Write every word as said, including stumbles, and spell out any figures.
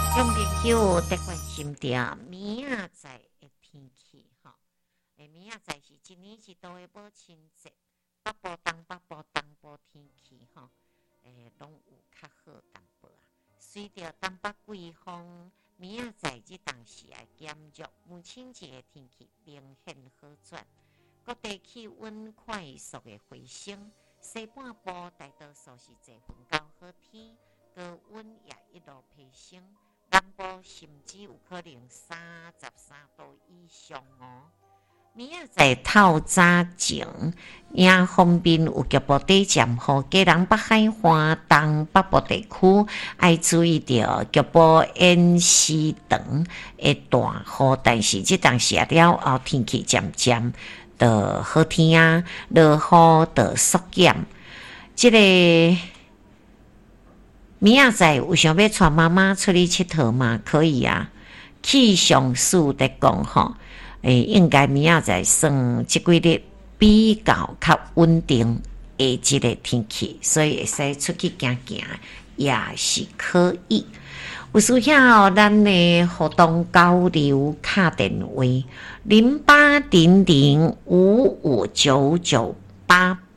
用朋友得关心着明仔载的天气吼。诶，明仔载是一年一度的母亲节，北部东北部东部天气吼，诶，拢有较好淡薄啊。随着东北季风，明仔载即当时会减弱，母亲节的天气明显好转，各地气温快速的回升。西半部大多数是多云到好天，高温也一路提升。南部甚至有可能三十三度以上哦。明仔载透早前，影方面有局部地震，予基隆北海花东北部地区要注意到局部沿时长的大雨，但是这当下了后，天气渐渐的好天啊，落雨的缩减。这个明仔载有想要带妈妈出去佚佗吗？可以啊。气象署在讲吼，诶，应该明仔载算即几日比较较稳定的即个天气，所以会使出去行行也是可以。有需要咱的互动交流卡电话零八零零五五九九八